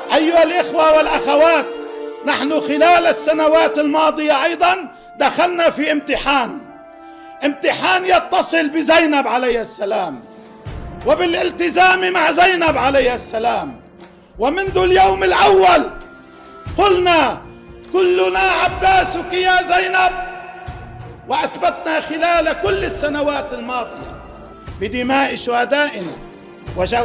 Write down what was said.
أيها الإخوة والأخوات، نحن خلال السنوات الماضية أيضا دخلنا في امتحان يتصل بزينب عليه السلام وبالالتزام مع زينب عليه السلام. ومنذ اليوم الأول قلنا كلنا عباسك يا زينب، وأثبتنا خلال كل السنوات الماضية بدماء شهدائنا